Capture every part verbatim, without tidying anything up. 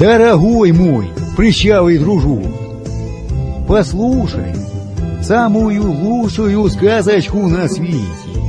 Дорогой мой, прыщавый дружок, послушай самую лучшую сказочку на свете.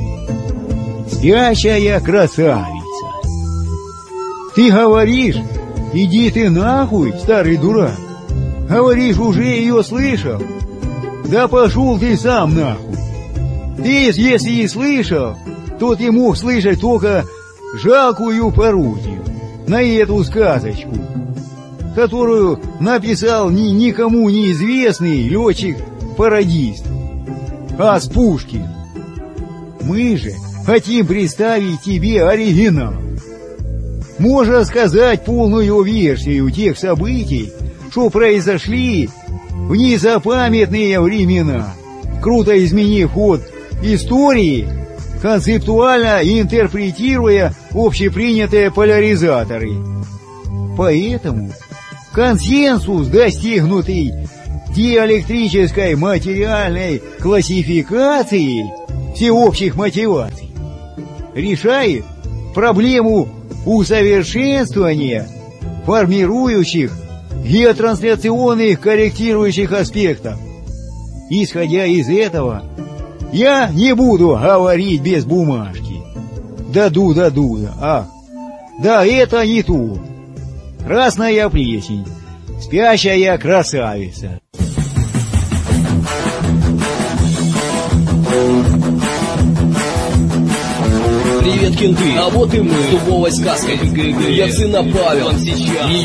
Спящая красавица. Ты говоришь, иди ты нахуй, старый дурак. Говоришь, уже ее слышал? Да пошел ты сам нахуй. Ты, если и слышал, то ты мог слышать только жалкую пародию на эту сказочку, которую написал ни, никому неизвестный летчик-пародист Ас Пушкин. Мы же хотим представить тебе оригинал. Можно сказать полную версию тех событий, что произошли в незапамятные времена, круто изменив ход истории, концептуально интерпретируя общепринятые поляризаторы. Поэтому консенсус, достигнутый диэлектрической материальной классификацией всеобщих мотиваций, решает проблему усовершенствования формирующих геотрансляционных корректирующих аспектов. Исходя из этого, я не буду говорить без бумажки. Даду, даду, ах, да это не то. Красная плесень, спящая красавица. Привет, кенты, а вот и мы, с дубовой сказкой. Я сына Павел.